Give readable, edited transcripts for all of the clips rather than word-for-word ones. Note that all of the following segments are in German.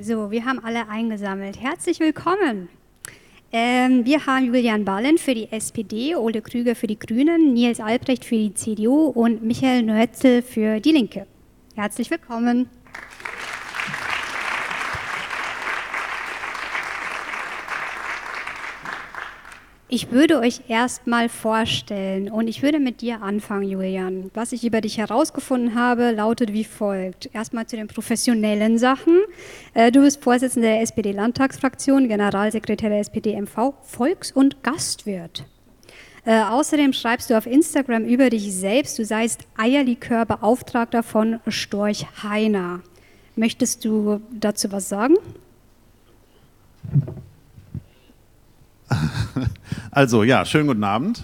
So, wir haben alle eingesammelt. Herzlich willkommen. Wir haben Julian Ballen für die SPD, Ole Krüger für die Grünen, Nils Albrecht für die CDU und Michael Noetzel für die Linke. Herzlich willkommen. Ich würde euch erstmal vorstellen und ich würde mit dir anfangen, Julian. Was ich über dich herausgefunden habe, lautet wie folgt. Erstmal zu den professionellen Sachen. Du bist Vorsitzender der SPD-Landtagsfraktion, Generalsekretär der SPD-MV, Volks- und Gastwirt. Außerdem schreibst du auf Instagram über dich selbst, du seist Eierlikör-Beauftragter von Storch Heiner. Möchtest du dazu was sagen? Also ja, schönen guten Abend.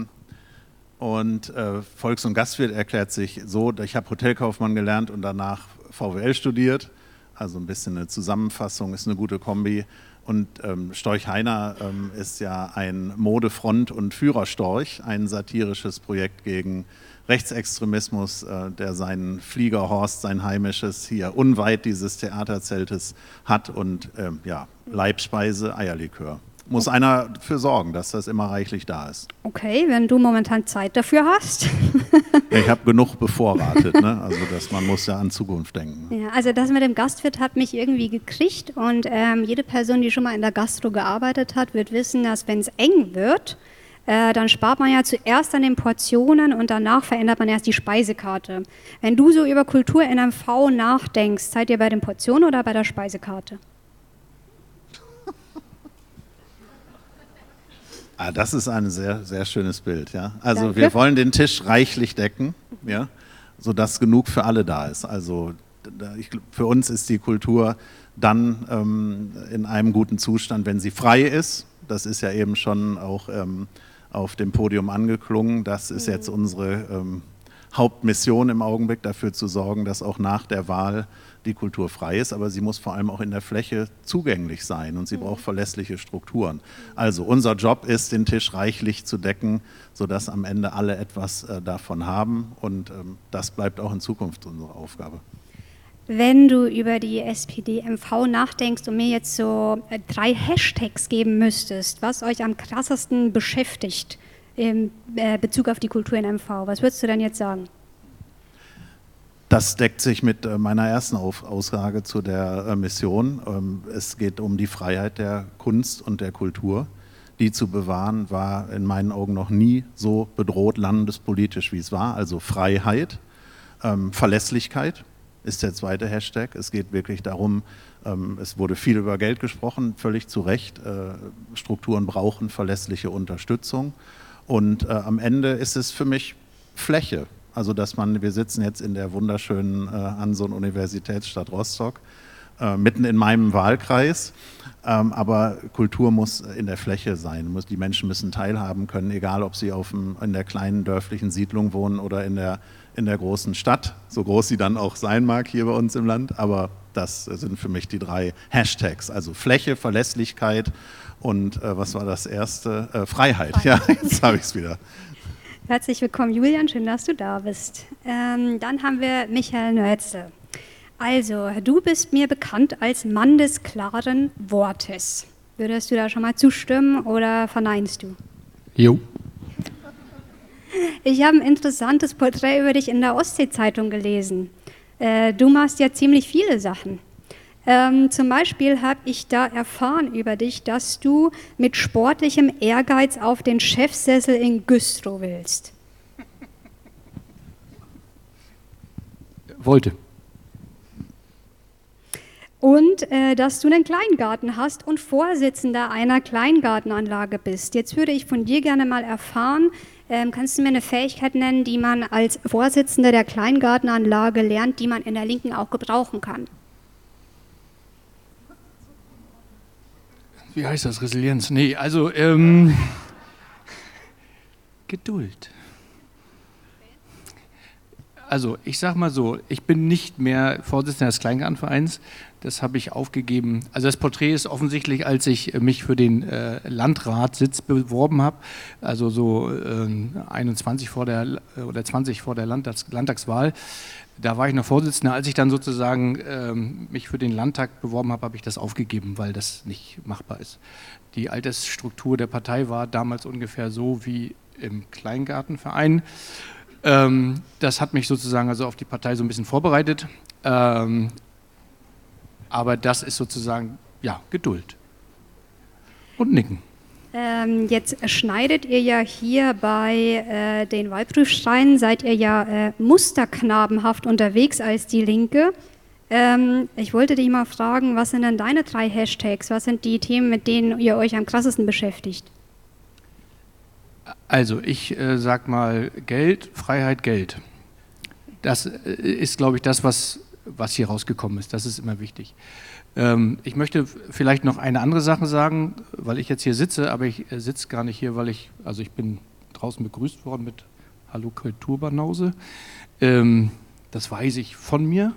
Volks- und Gastwirt erklärt sich so, ich habe Hotelkaufmann gelernt und danach VWL studiert. Also ein bisschen eine Zusammenfassung, ist eine gute Kombi. Und Storch Heiner ist ja ein Modefront- und Führerstorch, ein satirisches Projekt gegen Rechtsextremismus, der seinen Fliegerhorst, sein heimisches, hier unweit dieses Theaterzeltes hat und Leibspeise Eierlikör. Muss einer dafür sorgen, dass das immer reichlich da ist. Okay, wenn du momentan Zeit dafür hast. Ja, ich habe genug bevorratet, ne? Also man muss ja an Zukunft denken. Ja, also das mit dem Gastwirt hat mich irgendwie gekriegt und jede Person, die schon mal in der Gastro gearbeitet hat, wird wissen, dass wenn es eng wird, dann spart man ja zuerst an den Portionen und danach verändert man erst die Speisekarte. Wenn du so über Kultur in MV nachdenkst, seid ihr bei den Portionen oder bei der Speisekarte? Das ist ein sehr, sehr schönes Bild. Ja? Also Danke. wir wollen den Tisch reichlich decken, ja? Sodass genug für alle da ist. Also für uns ist die Kultur dann in einem guten Zustand, wenn sie frei ist. Das ist ja eben schon auch auf dem Podium angeklungen. Das ist jetzt unsere Hauptmission im Augenblick, dafür zu sorgen, dass auch nach der Wahl die Kultur frei ist, aber sie muss vor allem auch in der Fläche zugänglich sein und sie braucht verlässliche Strukturen. Also unser Job ist, den Tisch reichlich zu decken, sodass am Ende alle etwas davon haben und das bleibt auch in Zukunft unsere Aufgabe. Wenn du über die SPD-MV nachdenkst und mir jetzt so 3 Hashtags geben müsstest, was euch am krassesten beschäftigt in Bezug auf die Kultur in MV, was würdest du denn jetzt sagen? Das deckt sich mit meiner ersten Aussage zu der Mission. Es geht um die Freiheit der Kunst und der Kultur. Die zu bewahren war in meinen Augen noch nie so bedroht landespolitisch, wie es war. Also Freiheit, Verlässlichkeit ist der zweite Hashtag. Es geht wirklich darum, es wurde viel über Geld gesprochen, völlig zu Recht. Strukturen brauchen verlässliche Unterstützung. Und am Ende ist es für mich Fläche. Also wir sitzen jetzt in der wunderschönen Anson-Universitätsstadt Rostock, mitten in meinem Wahlkreis, aber Kultur muss in der Fläche sein. Die Menschen müssen teilhaben können, egal ob sie in der kleinen dörflichen Siedlung wohnen oder in der großen Stadt, so groß sie dann auch sein mag hier bei uns im Land, aber das sind für mich die 3 Hashtags, also Fläche, Verlässlichkeit und was war das erste? Freiheit. Ja, jetzt habe ich es wieder. Herzlich willkommen, Julian, schön, dass du da bist. Dann haben wir Michael Noetzel. Also, du bist mir bekannt als Mann des klaren Wortes. Würdest du da schon mal zustimmen oder verneinst du? Jo. Ich habe ein interessantes Porträt über dich in der Ostsee-Zeitung gelesen. Du machst ja ziemlich viele Sachen. Zum Beispiel habe ich da erfahren über dich, dass du mit sportlichem Ehrgeiz auf den Chefsessel in Güstrow willst. Wollte. Und dass du einen Kleingarten hast und Vorsitzender einer Kleingartenanlage bist. Jetzt würde ich von dir gerne mal erfahren, kannst du mir eine Fähigkeit nennen, die man als Vorsitzender der Kleingartenanlage lernt, die man in der Linken auch gebrauchen kann? Wie heißt das? Resilienz? Nee, also Geduld. Also ich sag mal so, ich bin nicht mehr Vorsitzender des Kleingartenvereins, das habe ich aufgegeben. Also das Porträt ist offensichtlich, als ich mich für den Landratssitz beworben habe, also so 21 vor der oder 20 vor der Landtagswahl, da war ich noch Vorsitzender. Als ich dann sozusagen mich für den Landtag beworben habe, habe ich das aufgegeben, weil das nicht machbar ist. Die Altersstruktur der Partei war damals ungefähr so wie im Kleingartenverein. Das hat mich sozusagen also auf die Partei so ein bisschen vorbereitet, aber das ist sozusagen, ja, Geduld und Nicken. Jetzt schneidet ihr ja hier bei den Wahlprüfsteinen, seid ihr ja musterknabenhaft unterwegs als die Linke. Ich wollte dich mal fragen, was sind denn deine 3 Hashtags? Was sind die Themen, mit denen ihr euch am krassesten beschäftigt? Also ich sag mal Geld, Freiheit, Geld. Das ist, glaube ich, das, was hier rausgekommen ist. Das ist immer wichtig. Ich möchte vielleicht noch eine andere Sache sagen, weil ich jetzt hier sitze, aber ich sitze gar nicht hier, weil ich bin draußen begrüßt worden mit Hallo Kulturbanause. Das weiß ich von mir.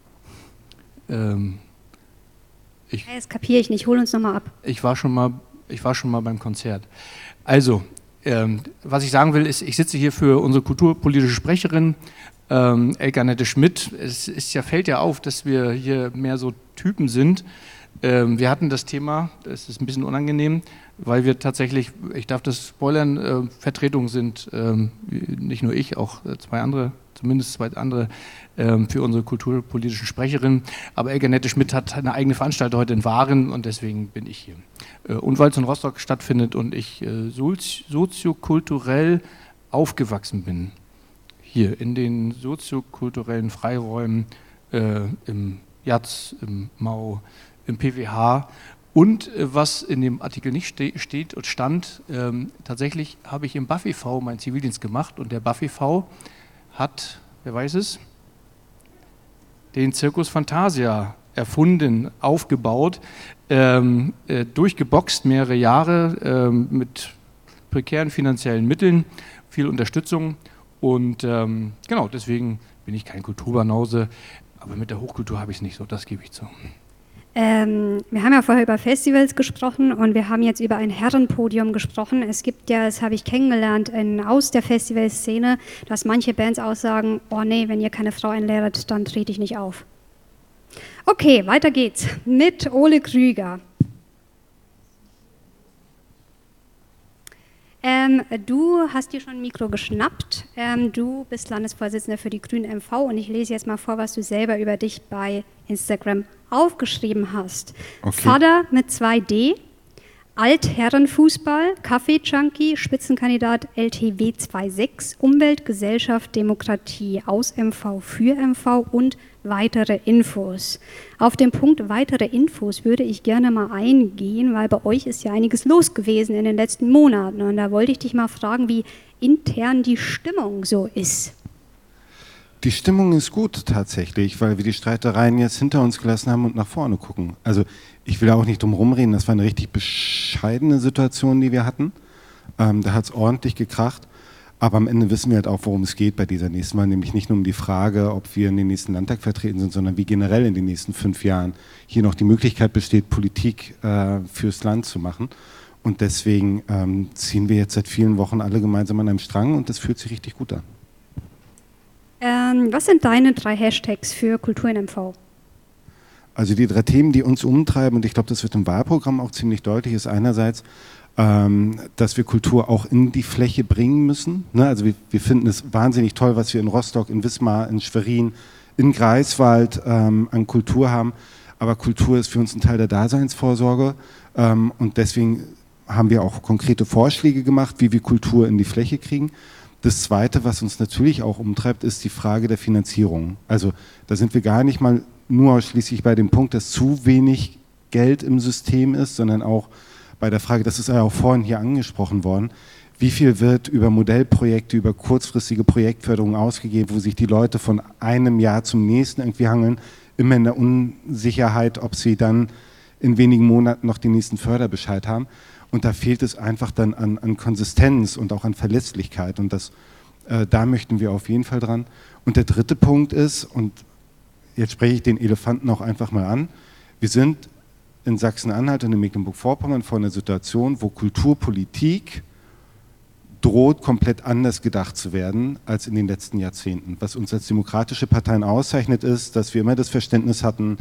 Das kapiere ich nicht, hol uns nochmal ab. Ich war schon mal beim Konzert. Also, was ich sagen will, ist, ich sitze hier für unsere kulturpolitische Sprecherin, Elke Annette Schmidt. Fällt ja auf, dass wir hier mehr so Typen sind. Wir hatten das Thema, das ist ein bisschen unangenehm, weil wir tatsächlich, ich darf das spoilern, Vertretungen sind, nicht nur ich, auch zumindest zwei andere für unsere kulturpolitischen Sprecherinnen. Aber Elke Annette Schmidt hat eine eigene Veranstaltung heute in Waren und deswegen bin ich hier. Und weil es in Rostock stattfindet und ich soziokulturell aufgewachsen bin, hier in den soziokulturellen Freiräumen, im JAZ, im MAU, im PWH und was in dem Artikel nicht steht und stand, tatsächlich habe ich im BAFIV meinen Zivildienst gemacht und der BAFIV hat, wer weiß es, den Circus Fantasia erfunden, aufgebaut, durchgeboxt mehrere Jahre mit prekären finanziellen Mitteln, viel Unterstützung und genau, deswegen bin ich kein Kulturbanause, aber mit der Hochkultur habe ich es nicht so, das gebe ich zu. Wir haben ja vorher über Festivals gesprochen und wir haben jetzt über ein Herrenpodium gesprochen. Es gibt ja, das habe ich kennengelernt aus der Festivalszene, dass manche Bands aussagen, oh nee, wenn ihr keine Frau einladet, dann trete ich nicht auf. Okay, weiter geht's mit Ole Krüger. Du hast dir schon ein Mikro geschnappt. Du bist Landesvorsitzender für die Grünen MV und ich lese jetzt mal vor, was du selber über dich bei Instagram aufgeschrieben hast. Okay. Vater mit 2D, Altherrenfußball, Kaffee-Junkie, Spitzenkandidat LTW 26, Umwelt, Gesellschaft, Demokratie, aus MV, für MV und weitere Infos. Auf den Punkt weitere Infos würde ich gerne mal eingehen, weil bei euch ist ja einiges los gewesen in den letzten Monaten und da wollte ich dich mal fragen, wie intern die Stimmung so ist. Die Stimmung ist gut tatsächlich, weil wir die Streitereien jetzt hinter uns gelassen haben und nach vorne gucken. Also ich will auch nicht drum rumreden, das war eine richtig bescheidene Situation, die wir hatten. Da hat es ordentlich gekracht. Aber am Ende wissen wir halt auch, worum es geht bei dieser nächsten Wahl, nämlich nicht nur um die Frage, ob wir in den nächsten Landtag vertreten sind, sondern wie generell in den nächsten 5 Jahren hier noch die Möglichkeit besteht, Politik fürs Land zu machen. Und deswegen ziehen wir jetzt seit vielen Wochen alle gemeinsam an einem Strang und das fühlt sich richtig gut an. Was sind deine 3 Hashtags für Kultur in MV? Also die 3 Themen, die uns umtreiben, und ich glaube, das wird im Wahlprogramm auch ziemlich deutlich, ist einerseits, dass wir Kultur auch in die Fläche bringen müssen. Ne? Also wir finden es wahnsinnig toll, was wir in Rostock, in Wismar, in Schwerin, in Greifswald an Kultur haben. Aber Kultur ist für uns ein Teil der Daseinsvorsorge und deswegen haben wir auch konkrete Vorschläge gemacht, wie wir Kultur in die Fläche kriegen. Das Zweite, was uns natürlich auch umtreibt, ist die Frage der Finanzierung. Also da sind wir gar nicht mal nur ausschließlich bei dem Punkt, dass zu wenig Geld im System ist, sondern auch bei der Frage, das ist ja auch vorhin hier angesprochen worden, wie viel wird über Modellprojekte, über kurzfristige Projektförderung ausgegeben, wo sich die Leute von einem Jahr zum nächsten irgendwie hangeln, immer in der Unsicherheit, ob sie dann in wenigen Monaten noch den nächsten Förderbescheid haben. Und da fehlt es einfach dann an Konsistenz und auch an Verlässlichkeit. Und da möchten wir auf jeden Fall dran. Und der dritte Punkt ist, und jetzt spreche ich den Elefanten auch einfach mal an, wir sind in Sachsen-Anhalt und in Mecklenburg-Vorpommern vor einer Situation, wo Kulturpolitik droht, komplett anders gedacht zu werden als in den letzten Jahrzehnten. Was uns als demokratische Parteien auszeichnet, ist, dass wir immer das Verständnis hatten,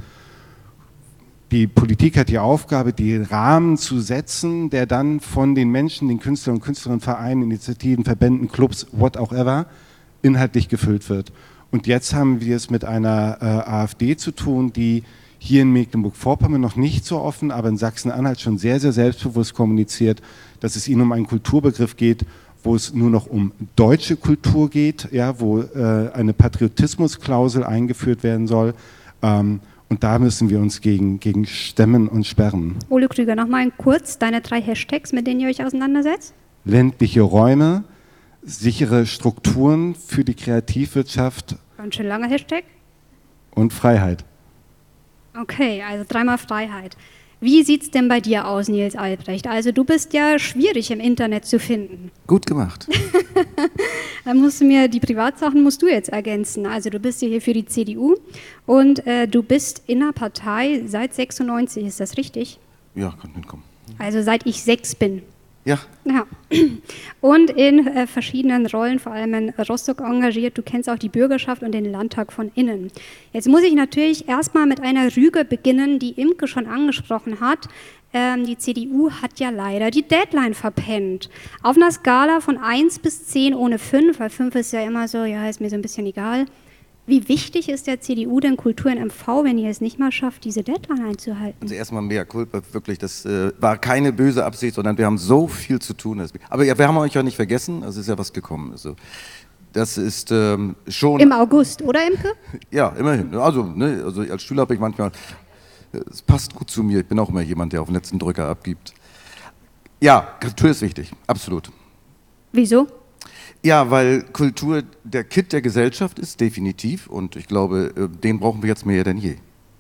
die Politik hat die Aufgabe, die Rahmen zu setzen, der dann von den Menschen, den Künstlern und Künstlerinnen, Vereinen, Initiativen, Verbänden, Clubs, what auch ever, inhaltlich gefüllt wird. Und jetzt haben wir es mit einer AfD zu tun, die hier in Mecklenburg-Vorpommern noch nicht so offen, aber in Sachsen-Anhalt schon sehr, sehr selbstbewusst kommuniziert, dass es ihnen um einen Kulturbegriff geht, wo es nur noch um deutsche Kultur geht, ja, wo eine Patriotismusklausel eingeführt werden soll. Und da müssen wir uns gegen stemmen und sperren. Ole Krüger, nochmal kurz deine 3 Hashtags, mit denen ihr euch auseinandersetzt. Ländliche Räume, sichere Strukturen für die Kreativwirtschaft. Ganz schön langer Hashtag. Und Freiheit. Okay, also 3-mal Freiheit. Wie sieht es denn bei dir aus, Nils Albrecht? Also du bist ja schwierig im Internet zu finden. Gut gemacht. Dann musst du mir die Privatsachen musst du jetzt ergänzen. Also du bist hier für die CDU und du bist in der Partei seit 96, ist das richtig? Ja, kann hinkommen. Also seit ich 6 bin. Ja. Ja. Und in verschiedenen Rollen, vor allem in Rostock engagiert. Du kennst auch die Bürgerschaft und den Landtag von innen. Jetzt muss ich natürlich erstmal mit einer Rüge beginnen, die Imke schon angesprochen hat. Die CDU hat ja leider die Deadline verpennt. Auf einer Skala von 1 bis 10 ohne 5, weil 5 ist ja immer so, ja, ist mir so ein bisschen egal. Wie wichtig ist der CDU denn Kultur in MV, wenn ihr es nicht mal schafft, diese Deadline einzuhalten? Also erstmal mea culpa, wirklich, das war keine böse Absicht, sondern wir haben so viel zu tun. Aber ja, wir haben euch ja nicht vergessen, also ist ja was gekommen. Also, das ist schon... Im August, oder Imke? Ja, immerhin. Also als Schüler habe ich manchmal... Es passt gut zu mir, ich bin auch immer jemand, der auf den letzten Drücker abgibt. Ja, Kultur ist wichtig, absolut. Wieso? Ja, weil Kultur der Kitt der Gesellschaft ist, definitiv. Und ich glaube, den brauchen wir jetzt mehr denn je.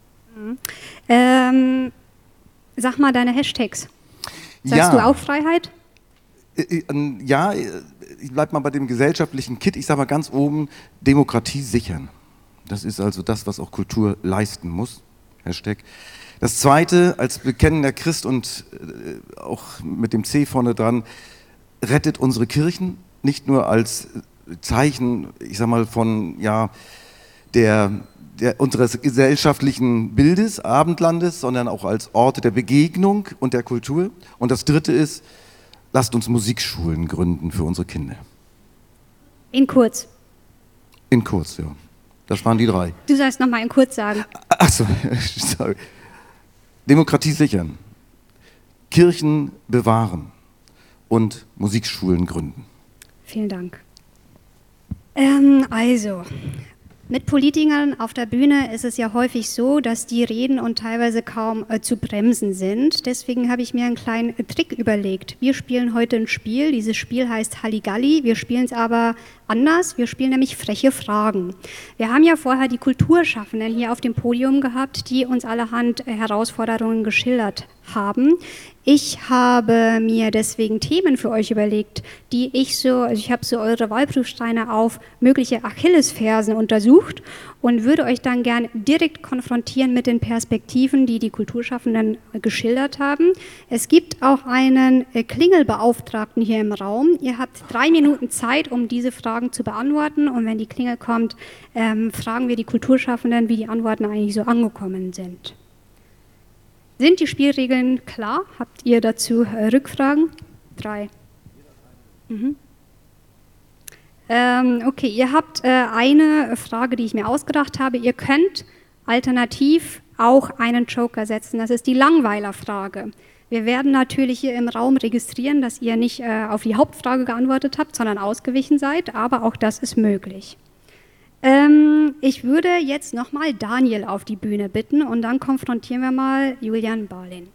Sag mal deine Hashtags. Sagst du auch Freiheit? Ja, ich bleibe mal bei dem gesellschaftlichen Kitt. Ich sage mal ganz oben, Demokratie sichern. Das ist also das, was auch Kultur leisten muss. Hashtag. Das Zweite, als bekennender Christ und auch mit dem C vorne dran, rettet unsere Kirchen. Nicht nur als Zeichen, ich sag mal, von ja, unseres gesellschaftlichen Bildes, Abendlandes, sondern auch als Orte der Begegnung und der Kultur. Und das Dritte ist, lasst uns Musikschulen gründen für unsere Kinder. In kurz. In kurz, ja. Das waren die 3. Du sollst nochmal in kurz sagen. Achso, sorry. Demokratie sichern, Kirchen bewahren und Musikschulen gründen. Vielen Dank. Also, mit Politikern auf der Bühne ist es ja häufig so, dass die reden und teilweise kaum zu bremsen sind. Deswegen habe ich mir einen kleinen Trick überlegt. Wir spielen heute ein Spiel. Dieses Spiel heißt Halligalli. Wir spielen es aber anders. Wir spielen nämlich freche Fragen. Wir haben ja vorher die Kulturschaffenden hier auf dem Podium gehabt, die uns allerhand Herausforderungen geschildert haben. Ich habe mir deswegen Themen für euch überlegt, die also ich habe so eure Wahlprüfsteine auf mögliche Achillesfersen untersucht und würde euch dann gern direkt konfrontieren mit den Perspektiven, die die Kulturschaffenden geschildert haben. Es gibt auch einen Klingelbeauftragten hier im Raum. Ihr habt 3 Minuten Zeit, um diese Fragen zu beantworten, und wenn die Klingel kommt, fragen wir die Kulturschaffenden, wie die Antworten eigentlich so angekommen sind. Sind die Spielregeln klar? Habt ihr dazu Rückfragen? 3. Okay, ihr habt eine Frage, die ich mir ausgedacht habe. Ihr könnt alternativ auch einen Joker setzen. Das ist die Langweilerfrage. Wir werden natürlich hier im Raum registrieren, dass ihr nicht auf die Hauptfrage geantwortet habt, sondern ausgewichen seid, aber auch das ist möglich. Ich würde jetzt nochmal Daniel auf die Bühne bitten und dann konfrontieren wir mal Julian Barlin.